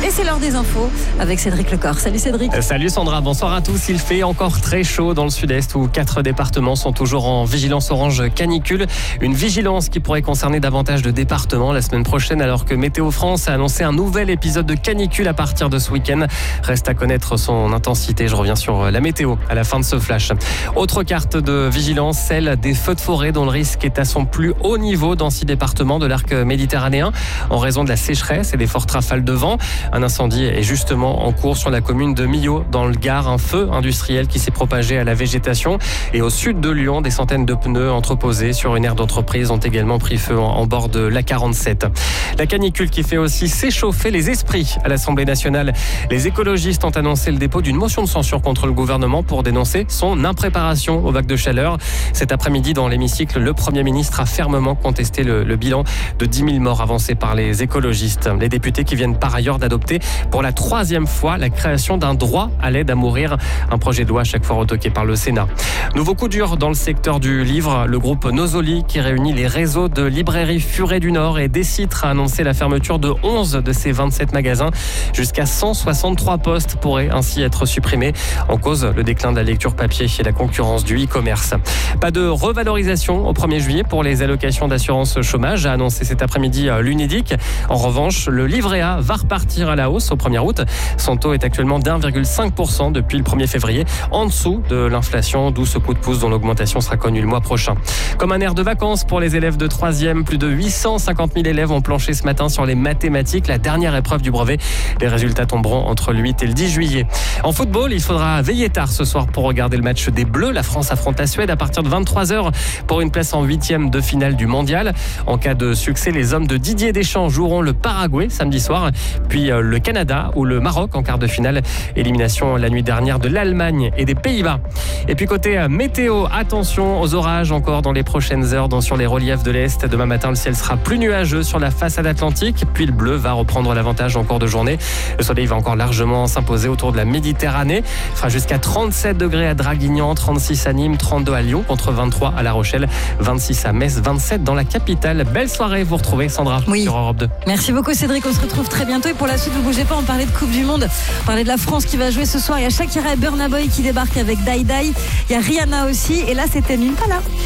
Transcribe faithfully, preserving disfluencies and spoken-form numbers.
Et c'est l'heure des infos avec Cédric Lecor. Salut Cédric. Salut Sandra, bonsoir à tous. Il fait encore très chaud dans le sud-est où quatre départements sont toujours en vigilance orange canicule. Une vigilance qui pourrait concerner davantage de départements la semaine prochaine alors que Météo France a annoncé un nouvel épisode de canicule à partir de ce week-end. Reste à connaître son intensité. Je reviens sur la météo à la fin de ce flash. Autre carte de vigilance, celle des feux de forêt dont le risque est à son plus haut niveau dans six départements de l'arc méditerranéen en raison de la sécheresse et des fortes rafales de vent. Un incendie est justement en cours sur la commune de Millau dans le Gard, un feu industriel qui s'est propagé à la végétation. Et au sud de Lyon, des centaines de pneus entreposés sur une aire d'entreprise ont également pris feu en bord de l'A quarante-sept. La canicule qui fait aussi s'échauffer les esprits à l'Assemblée nationale. Les écologistes ont annoncé le dépôt d'une motion de censure contre le gouvernement pour dénoncer son impréparation aux vagues de chaleur. Cet après-midi, dans l'hémicycle, le Premier ministre a fermement contesté le, le bilan de dix mille morts avancé par les écologistes. Les députés qui viennent par ailleurs d'adopter pour la troisième fois la création d'un droit à l'aide à mourir. Un projet de loi chaque fois retoqué par le Sénat. Nouveau coup dur dans le secteur du livre. Le groupe Nosoli qui réunit les réseaux de librairies Furet du Nord et Décitre a annoncé la fermeture de onze de ses vingt-sept magasins. Jusqu'à cent soixante-trois postes pourraient ainsi être supprimés. En cause, le déclin de la lecture papier et la concurrence du e-commerce. Pas de revalorisation au premier juillet pour les allocations d'assurance chômage, a annoncé cet après-midi l'Unédic. En revanche, le livret A va repartir à la hausse au premier août. Son taux est actuellement d'un virgule cinq pour cent depuis le premier février, en dessous de l'inflation, d'où ce coup de pouce dont l'augmentation sera connue le mois prochain. Comme un air de vacances pour les élèves de troisième, plus de huit cent cinquante mille élèves ont planché ce matin sur les mathématiques, la dernière épreuve du brevet. Les résultats tomberont entre le huit et le dix juillet. En football, il faudra veiller tard ce soir pour regarder le match des Bleus. La France affronte la Suède à partir de vingt-trois heures pour une place en huitième de finale du mondial. En cas de succès, les hommes de Didier Deschamps joueront le Paraguay samedi soir, puis le Canada ou le Maroc en quart de finale. Élimination la nuit dernière de l'Allemagne et des Pays-Bas. Et puis côté météo, attention aux orages encore dans les prochaines heures dans, sur les reliefs de l'Est. Demain matin, le ciel sera plus nuageux sur la façade atlantique, puis le bleu va reprendre l'avantage en cours de journée. Le soleil va encore largement s'imposer autour de la Méditerranée. Il fera jusqu'à trente-sept degrés à Draguignan, trente-six à Nîmes, trente-deux à Lyon, contre vingt-trois à La Rochelle, vingt-six à Metz, vingt-sept dans la capitale. Belle soirée, vous retrouvez Sandra oui. sur Europe deux. Merci beaucoup Cédric, on se retrouve très bientôt et pour la suite, ne bougez pas, on parlait de Coupe du Monde, on parlait de la France qui va jouer ce soir. Il y a Shakira et Burna Boy qui débarquent avec Die Die. Il y a Rihanna aussi et là c'était Impala.